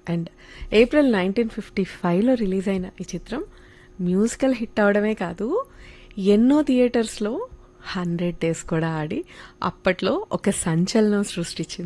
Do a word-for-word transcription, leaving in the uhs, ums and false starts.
And April nineteen fifty ఫైవ్లో release అయిన ఈ చిత్రం మ్యూజికల్ హిట్ అవడమే కాదు, ఎన్నో థియేటర్స్లో హండ్రెడ్ డేస్ కూడా ఆడి అప్పట్లో ఒక సంచలనం సృష్టించింది.